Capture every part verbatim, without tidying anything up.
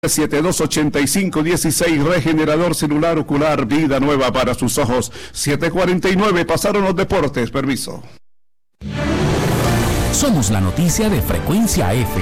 setenta y dos ochenta y cinco dieciséis, regenerador celular ocular, vida nueva para sus ojos. Siete cuarenta y nueve, pasaron los deportes, permiso. Somos la noticia de Frecuencia F.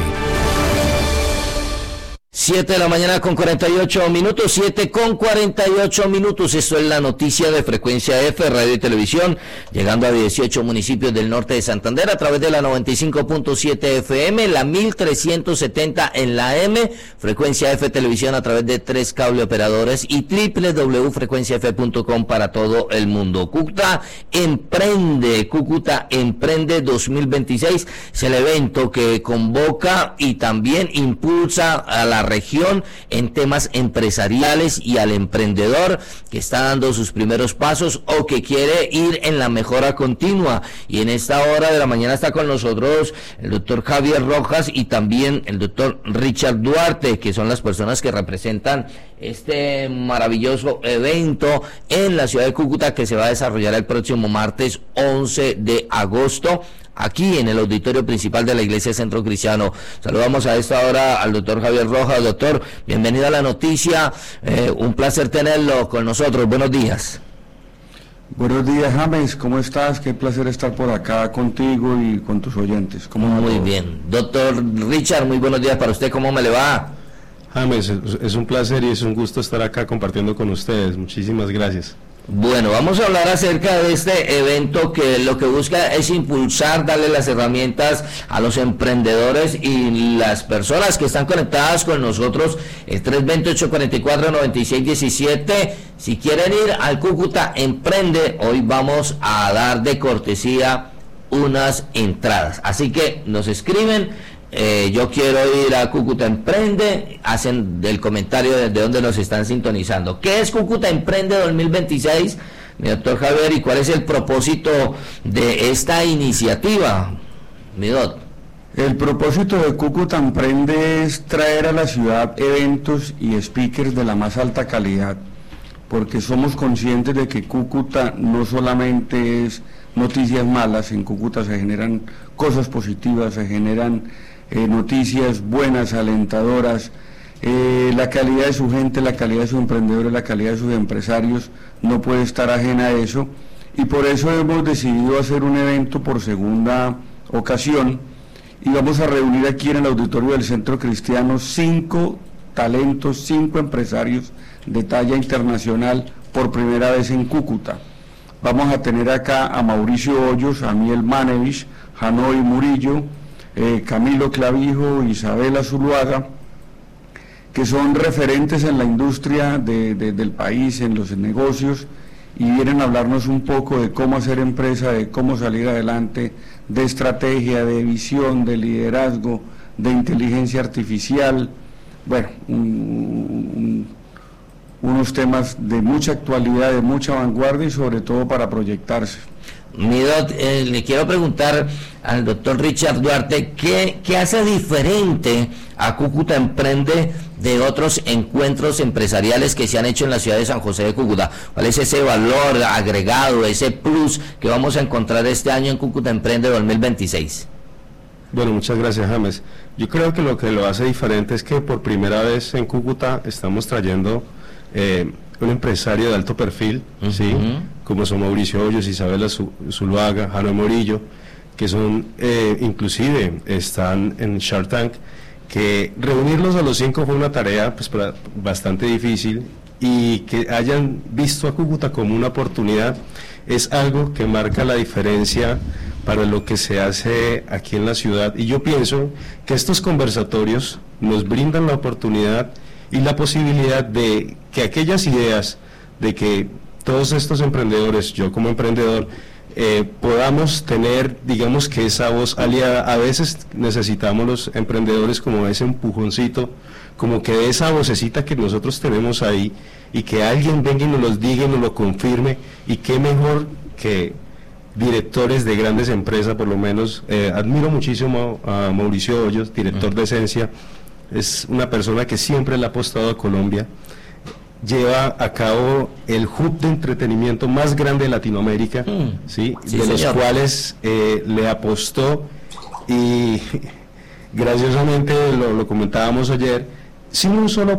siete de la mañana con cuarenta y ocho minutos, siete con cuarenta y ocho minutos. Esto es la noticia de Frecuencia F, radio y televisión, llegando a dieciocho municipios del norte de Santander a través de la noventa y cinco punto siete F M, la mil trescientos setenta en la M, Frecuencia F Televisión a través de tres cable operadores y doble u doble u doble u punto frecuencia f punto com para todo el mundo. Cúcuta Emprende, Cúcuta Emprende dos mil veintiséis es el evento que convoca y también impulsa a la región en temas empresariales y al emprendedor que está dando sus primeros pasos o que quiere ir en la mejora continua. Y en esta hora de la mañana está con nosotros el doctor Javier Rojas y también el doctor Richard Duarte, que son las personas que representan este maravilloso evento en la ciudad de Cúcuta que se va a desarrollar el próximo martes once de agosto. Aquí en el auditorio principal de la Iglesia Centro Cristiano. Saludamos a esta hora al doctor Javier Rojas. Doctor, bienvenido a la noticia, eh, un placer tenerlo con nosotros, buenos días. Buenos días, James, ¿cómo estás? Qué placer estar por acá contigo y con tus oyentes. ¿Cómo muy todo? Bien. Doctor Richard, muy buenos días para usted, ¿cómo me le va? James, es un placer y es un gusto estar acá compartiendo con ustedes, muchísimas gracias. Bueno, vamos a hablar acerca de este evento que lo que busca es impulsar, darle las herramientas a los emprendedores y las personas que están conectadas con nosotros, el tres dos cero, ocho cuatro cuatro, nueve seis uno siete. Si quieren ir al Cúcuta Emprende, hoy vamos a dar de cortesía unas entradas. Así que nos escriben. Eh, yo quiero ir a Cúcuta Emprende, hacen del comentario desde donde nos están sintonizando. ¿Qué es Cúcuta Emprende dos mil veintiséis, mi doctor Javier, y cuál es el propósito de esta iniciativa, mi doctor? El propósito de Cúcuta Emprende es traer a la ciudad eventos y speakers de la más alta calidad, porque somos conscientes de que Cúcuta no solamente es noticias malas, en Cúcuta se generan cosas positivas, se generan Eh, noticias buenas, alentadoras. Eh, la calidad de su gente, la calidad de sus emprendedores, la calidad de sus empresarios no puede estar ajena a eso, y por eso hemos decidido hacer un evento por segunda ocasión y vamos a reunir aquí en el auditorio del Centro Cristiano cinco talentos, cinco empresarios de talla internacional por primera vez en Cúcuta. Vamos a tener acá a Mauricio Hoyos, a Miel Manevich, Hanoi Murillo, Eh, Camilo Clavijo, Isabela Zuluaga, que son referentes en la industria de, de, del país, en los negocios, y vienen a hablarnos un poco de cómo hacer empresa, de cómo salir adelante, de estrategia, de visión, de liderazgo, de inteligencia artificial, bueno, un, un, unos temas de mucha actualidad, de mucha vanguardia y sobre todo para proyectarse. Mi doc, eh, le quiero preguntar al doctor Richard Duarte, ¿qué, qué hace diferente a Cúcuta Emprende de otros encuentros empresariales que se han hecho en la ciudad de San José de Cúcuta? ¿Cuál es ese valor agregado, ese plus que vamos a encontrar este año en Cúcuta Emprende dos mil veintiséis? Bueno, muchas gracias, James. Yo creo que lo que lo hace diferente es que por primera vez en Cúcuta estamos trayendo eh, un empresario de alto perfil, uh-huh. ¿sí? Como son Mauricio Hoyos, Isabela Zuluaga, Hanoi Murillo, que son, eh, inclusive, están en Shark Tank, que reunirlos a los cinco fue una tarea pues, bastante difícil, y que hayan visto a Cúcuta como una oportunidad es algo que marca la diferencia para lo que se hace aquí en la ciudad, y yo pienso que estos conversatorios nos brindan la oportunidad y la posibilidad de que aquellas ideas, de que todos estos emprendedores, yo como emprendedor, eh, podamos tener, digamos que esa voz aliada. A veces necesitamos los emprendedores como ese empujoncito, como que de esa vocecita que nosotros tenemos ahí, y que alguien venga y nos los diga y nos lo confirme, y qué mejor que directores de grandes empresas. Por lo menos eh, admiro muchísimo a Mauricio Hoyos, director de Esencia. Es una persona que siempre le ha apostado a Colombia, lleva a cabo el hub de entretenimiento más grande de Latinoamérica, mm. ¿sí? Sí, de los señor. cuales eh, le apostó, y graciosamente lo, lo comentábamos ayer, sin un solo